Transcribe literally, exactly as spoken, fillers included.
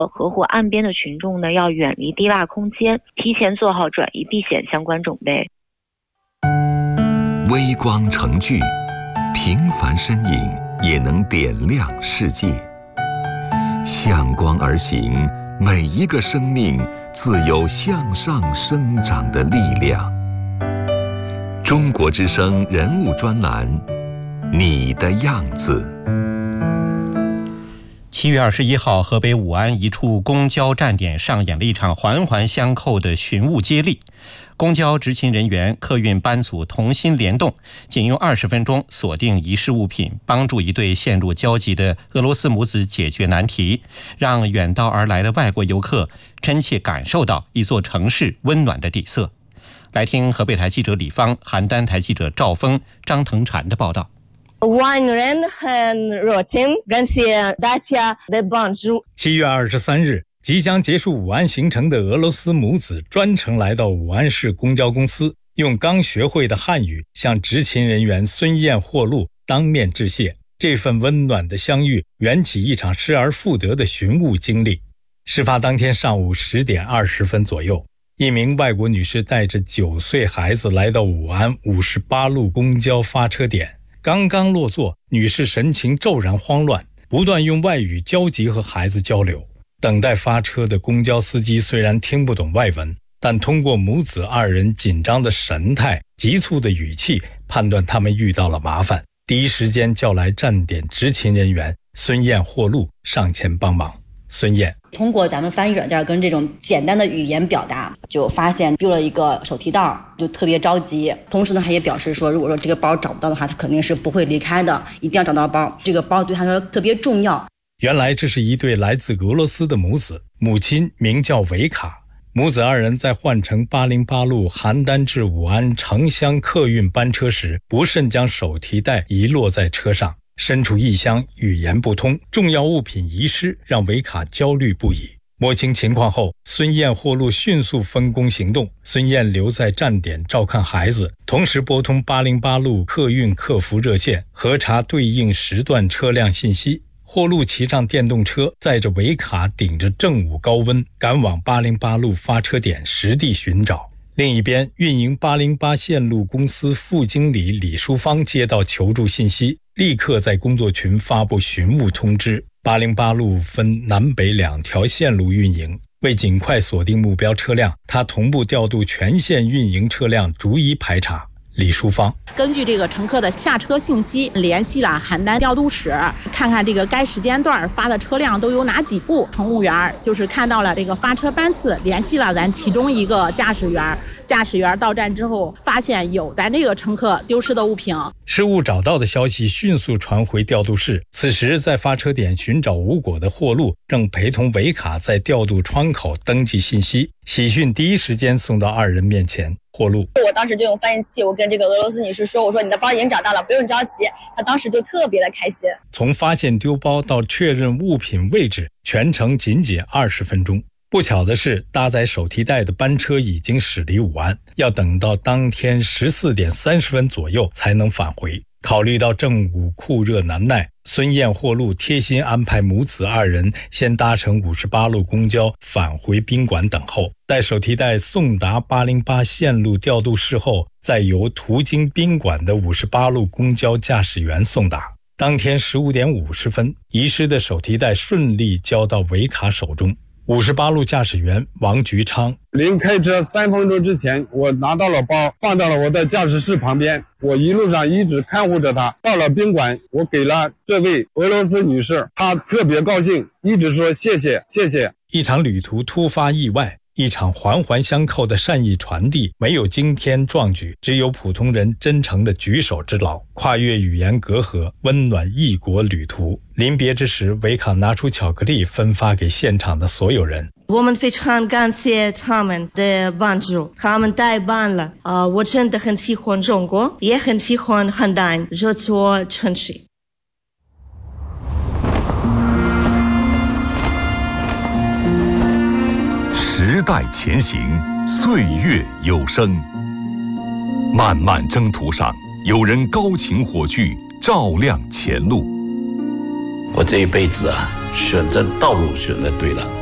河湖岸边的群众呢，要远离低洼空间，提前做好转移避险相关准备。 微光成炬，平凡身影也能点亮世界。向光而行，每一个生命自有向上生长的力量。中国之声人物专栏，你的样子。 七月二十一号，河北武安一处公交站点上演了一场环环相扣的寻物接力。公交执勤人员、客运班组同心联动，仅用二十分钟锁定遗失物品，帮助一对陷入焦急的俄罗斯母子解决难题，让远道而来的外国游客真切感受到一座城市温暖的底色。来听河北台记者李芳、邯郸台记者赵峰、张腾婵的报道。 武安人很热情，感谢大家的帮助。 七月二十三日，即将结束武安行程的俄罗斯母子专程来到武安市公交公司，用刚学会的汉语向执勤人员孙燕霍路当面致谢。这份温暖的相遇缘起一场失而复得的寻物经历。事发当天上午十点二十分左右，一名外国女士带着九岁孩子来到武安五十八路公交发车点。刚刚落座，女士神情骤然慌乱，不断用外语焦急和孩子交流。等待发车的公交司机虽然听不懂外文，但通过母子二人紧张的神态、急促的语气，判断他们遇到了麻烦，第一时间叫来站点执勤人员孙燕霍路上前帮忙。孙燕通过咱们翻译软件跟这种简单的语言表达，就发现丢了一个手提袋，就特别着急。同时呢，他也表示说，如果说这个包找不到的话，他肯定是不会离开的，一定要找到包。这个包对他说特别重要。 原来这是一对来自俄罗斯的母子，母亲名叫维卡。母子二人在换乘八零八路邯郸至武安城乡客运班车时，不慎将手提袋遗落在车上。身处异乡，语言不通，重要物品遗失，让维卡焦虑不已。摸清情况后，孙燕霍路迅速分工行动。孙燕留在站点照看孩子，同时拨通八零八路客运客服热线，核查对应时段车辆信息。霍路骑上电动车，载着维卡顶着正午高温，赶往八零八路发车点实地寻找。另一边，运营八零八线路公司副经理李淑芳接到求助信息，立刻在工作群发布寻物通知。八零八路分南北两条线路运营，为尽快锁定目标车辆，他同步调度全线运营车辆逐一排查。李淑芳根据这个乘客的下车信息，联系了邯郸调度室，看看这个该时间段发的车辆都有哪几部。乘务员就是看到了这个发车班次，联系了咱其中一个驾驶员。驾驶员到站之后，发现有咱这个乘客丢失的物品， 失物找到的消息迅速传回调度室。此时在发车点寻找无果的霍路正陪同维卡在调度窗口登记信息，喜讯第一时间送到二人面前。霍路， 我当时就用翻译器，我跟这个俄罗斯女士说，我说你的包已经找到了，不用着急。她当时就特别的开心。 从发现丢包到确认物品位置，全程仅仅二十分钟。不巧的是，搭载手提袋的班车已经驶离武安，要等到当天十四点三十分左右才能返回。考虑到正午酷热难耐，孙燕霍路贴心安排母子二人先搭乘五十八路公交返回宾馆等候，待手提袋送达八零八线路调度室后，再由途经宾馆的五十八路公交驾驶员送达。当天十五点五十分，遗失的手提袋顺利交到维卡手中。五十八路驾驶员王菊昌， 临开车三分钟之前，我拿到了包，放到了我的驾驶室旁边。我一路上一直看护着他，到了宾馆，我给了这位俄罗斯女士，她特别高兴，一直说谢谢谢谢。 一场旅途突发意外，一场环环相扣的善意传递，没有惊天壮举，只有普通人真诚的举手之劳，跨越语言隔阂，温暖异国旅途。临别之时，维卡拿出巧克力分发给现场的所有人。 我们非常感谢他们的帮助，他们太棒了。呃，我真的很喜欢中国，也很喜欢邯郸这座城市。 时代前行，岁月有声。漫漫征途上，有人高擎火炬，照亮前路。 我这一辈子啊，选择道路选择对了。